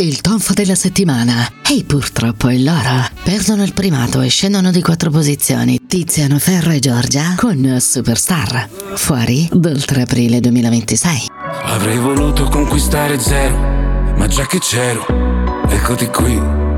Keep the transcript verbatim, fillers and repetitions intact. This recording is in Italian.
il tonfo della settimana. E purtroppo è loro. Perdono il primato e scendono di quattro posizioni. Tiziano Ferro e Giorgia con Superstar. Fuori dal tre aprile duemilaventisei. Avrei voluto conquistare zero, ma già che c'ero, eccoti qui.